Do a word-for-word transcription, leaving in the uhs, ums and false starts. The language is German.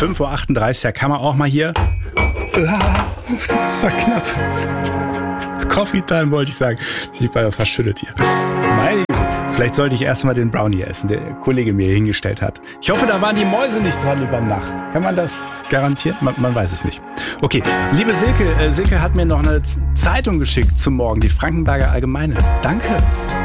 fünf Uhr achtunddreißig, da kann man auch mal hier... Das war knapp. Coffee Time wollte ich sagen. Ich bin beinahe verschüttet hier. Meine Güte. Vielleicht sollte ich erstmal den Brownie essen, der Kollege mir hingestellt hat. Ich hoffe, da waren die Mäuse nicht dran über Nacht. Kann man das garantieren? Man, man weiß es nicht. Okay, liebe Silke, äh, Silke hat mir noch eine Z- Zeitung geschickt zum Morgen, die Frankenberger Allgemeine. Danke.